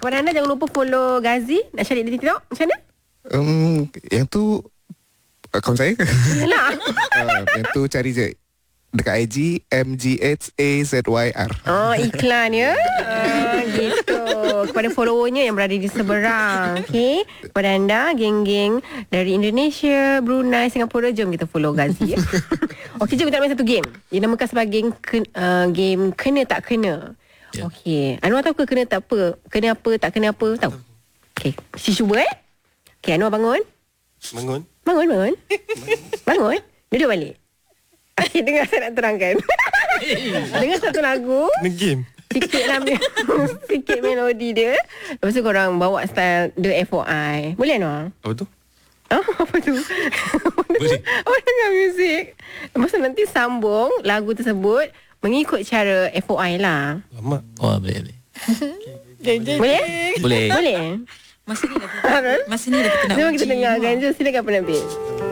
Kepada anda jangan lupa follow Ghazi. Nak cari di TikTok macam mana? Yang tu akaun saya. Yalah. Yang tu cari je dekat IG MGHAZYR. Oh, iklan ya. Gitu. Kepada followernya yang berada di seberang. Okey. Kepada anda geng-geng dari Indonesia, Brunei, Singapura, jom kita follow Ghazi ya. Okey, jom kita main satu game. Dinamakan sebagai game kena tak kena. Okey. Anwar tahu ke kena tak apa? Kena apa tak kena apa? Tahu? Okey. Si cuba Okey, Anwar bangun. Bangun. Bangun. Duduk balik. Okay, dengar saya nak terangkan. Dengar satu lagu. Game. Sikit melodi dia. Lepas tu korang bawa style The FOI. Boleh Anwar? Apa tu? Apa tu? Boleh. Dengar muzik. Lepas tu nanti sambung lagu tersebut mengikut cara FOI lah. Lama. Oh, boleh. Boleh? Boleh. Boleh? Masa ni dah kita nak Jom kita uji dengarkan. Anwar. Jom silakan penerbit.